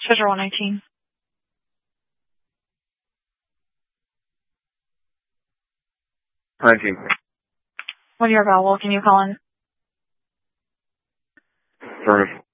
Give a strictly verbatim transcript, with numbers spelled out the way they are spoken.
Schedule one nineteen. nineteen. When you're available, can you call in? Affirmative.